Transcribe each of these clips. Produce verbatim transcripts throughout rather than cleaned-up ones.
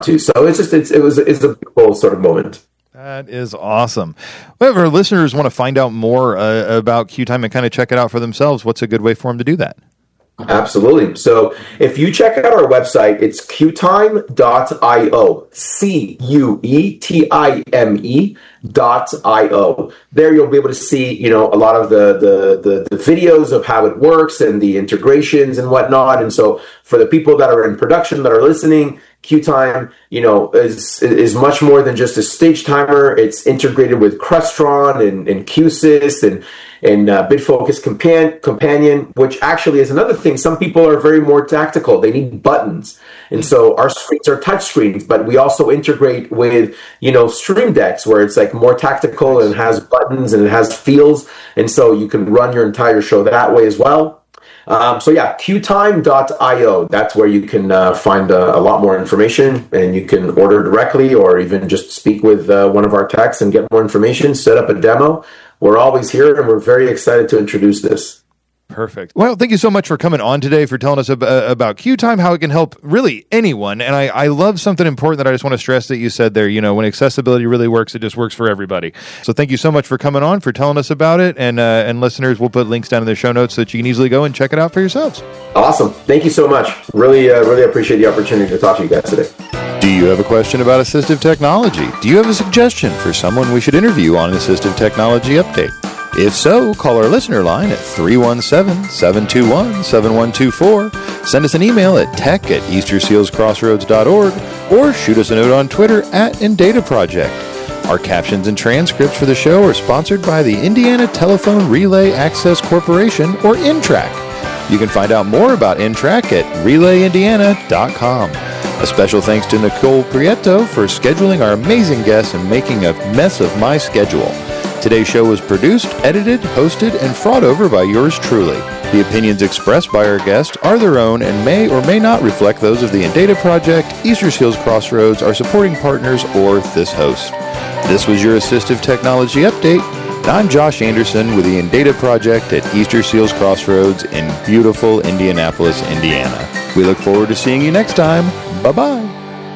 to. So it's just, it's, it was, it's a beautiful sort of moment. That is awesome. Well, if our listeners want to find out more uh, about QTime and kind of check it out for themselves, what's a good way for them to do that? Absolutely. So if you check out our website, it's Q time dot io, C U E T I M E dot I O. There you'll be able to see, you know, a lot of the, the, the, the videos of how it works and the integrations and whatnot. And so for the people that are in production that are listening, QTime, you know, is is much more than just a stage timer. It's integrated with Crestron and, and Q sys and and uh, BitFocus Compan- Companion, which actually is another thing. Some people are very more tactical. They need buttons. And so our screens are touch screens, but we also integrate with, you know, Stream Decks, where it's like more tactical and has buttons and it has feels. And so you can run your entire show that way as well. Um, so yeah, Q time dot io. That's where you can uh, find a, a lot more information, and you can order directly or even just speak with uh, one of our techs and get more information, set up a demo. We're always here, and we're very excited to introduce this. Perfect. Well, thank you so much for coming on today, for telling us ab- about QTime, how it can help really anyone. And I, I love something important that I just want to stress that you said there. You know, when accessibility really works, it just works for everybody. So thank you so much for coming on, for telling us about it. And uh, and listeners, we'll put links down in the show notes so that you can easily go and check it out for yourselves. Awesome. Thank you so much. Really, uh, really appreciate the opportunity to talk to you guys today. Do you have a question about assistive technology? Do you have a suggestion for someone we should interview on an Assistive Technology Update? If so, call our listener line at three one seven, seven two one, seven one two four, send us an email at tech at easter seals crossroads dot org, or shoot us a note on Twitter at Indata Project. Our captions and transcripts for the show are sponsored by the Indiana Telephone Relay Access Corporation, or Intrac. You can find out more about Intrac at relay indiana dot com. A special thanks to Nicole Prieto for scheduling our amazing guests and making a mess of my schedule. Today's show was produced, edited, hosted, and fraught over by yours truly. The opinions expressed by our guests are their own and may or may not reflect those of the Indata Project, Easter Seals Crossroads, our supporting partners, or this host. This was your Assistive Technology Update. I'm Josh Anderson with the Indata Project at Easter Seals Crossroads in beautiful Indianapolis, Indiana. We look forward to seeing you next time. Bye-bye.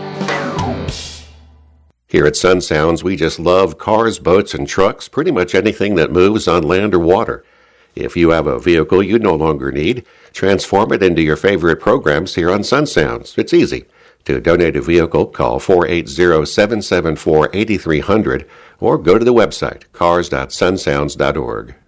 Here at Sun Sounds, we just love cars, boats, and trucks, pretty much anything that moves on land or water. If you have a vehicle you no longer need, transform it into your favorite programs here on Sun Sounds. It's easy. To donate a vehicle, call four eight zero, seven seven four, eight three zero zero or go to the website cars dot sun sounds dot org.